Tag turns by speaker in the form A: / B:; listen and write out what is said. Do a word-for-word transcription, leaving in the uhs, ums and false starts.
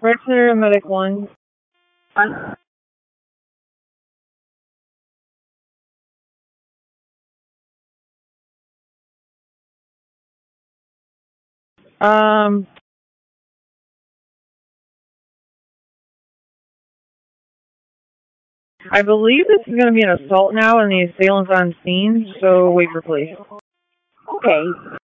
A: Red Center Medic one.
B: Huh?
A: Um, I believe this is going to be an assault now, and the assailant's on scene, so wait for police.
B: Okay.